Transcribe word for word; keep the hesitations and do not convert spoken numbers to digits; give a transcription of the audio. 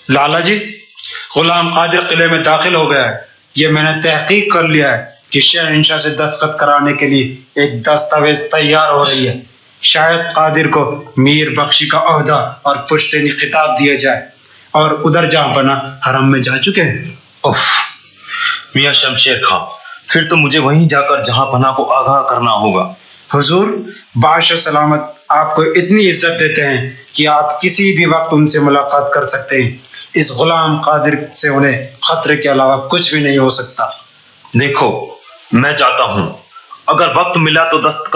लाला जी, गुलाम कादिर किले में दाखिल हो गया है। ये मैंने तहकीक कर लिया है कि शहंशाह से दस्तखत कराने के लिए एक दस्तावेज तैयार हो रही है। शायद कादिर को मीर बख्शी का ओहदा और पुश्तैनी खिताब दिया जाए, और उधर जहां बना हरम में जा चुके हैं। उफ, मियां शमशेर खां, फिर तो मुझे वहीं जाकर जहां पना को आगाह करना होगा। हुजूर, बादशाह सलामत आपको इतनी इज्जत देते हैं कि आप किसी भी वक्त उनसे मुलाकात कर सकते हैं। इस गुलाम कादिर से उन्हें खतरे के अलावा कुछ भी नहीं हो सकता। देखो, मैं जाता हूं, अगर वक्त मिला तो दस्तखत